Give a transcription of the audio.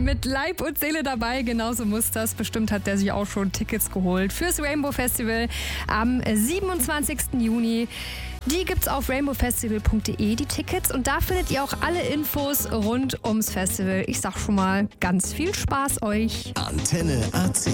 mit Leib und Seele dabei. Genauso muss das. Bestimmt hat der sich auch schon Tickets geholt fürs Rainbow Festival am 27. Juni. Die gibt's auf rainbowfestival.de, die Tickets. Und da findet ihr auch alle Infos rund ums Festival. Ich sag schon mal, ganz viel Spaß euch. Antenne AC.